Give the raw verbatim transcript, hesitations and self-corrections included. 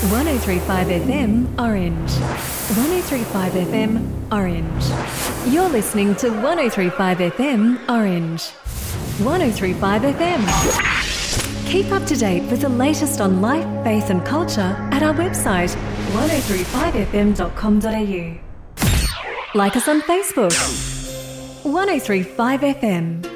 one oh three point five F M Orange. one oh three point five F M Orange. You're listening to one oh three point five F M Orange. one oh three point five F M. Keep up to date with the latest on life, faith and culture at our website one oh three five f m dot com dot a u. Like us on Facebook. one oh three point five F M.